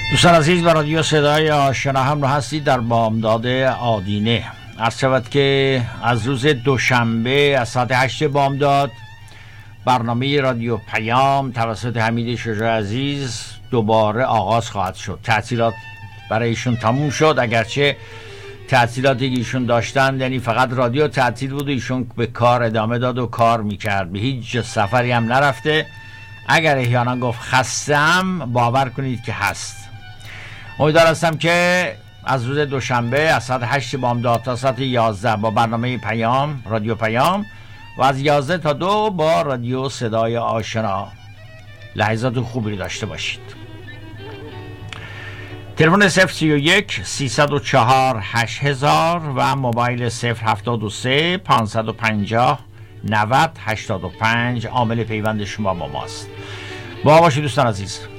دوستان عزیز، با رادیو صدای آشنا همراه هستید در بامداد آدینه. عرض شود که از روز دوشنبه از ساعت 8 بامداد برنامه رادیو پیام توسط حمید شجاع عزیز دوباره آغاز خواهد شد. تعطیلات برای ایشون تموم شد، اگرچه تعطیلاتی که ایشون داشتن یعنی فقط رادیو تعطیل بود و ایشون به کار ادامه داد و کار میکرد، به هیچ سفری هم نرفته. اگر احیانا گفت خستم، باور کنید که هست. امیدوار هستم که از روز دوشنبه از ساعت 8 بامداد تا ساعت 11 با برنامه پیام، رادیو پیام، و از 11 تا 2 با رادیو صدای آشنا لحظات خوبی داشته باشید. تلفن 031 304 8000 و موبایل 073 550 90 85 عامل پیوند شما با ماست. با باشید دوستان عزیز.